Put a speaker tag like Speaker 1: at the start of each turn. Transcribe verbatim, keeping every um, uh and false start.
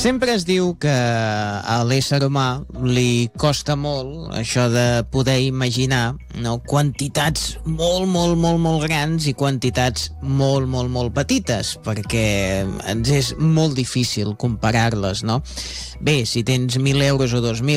Speaker 1: Sempre es diu que a l'ésser humà li costa molt això de poder imaginar, no, quantitats molt, molt, molt, molt grans i quantitats molt, molt, molt petites, perquè ens és molt difícil comparar-les, no? Bé, si tens mil euros o dos mil,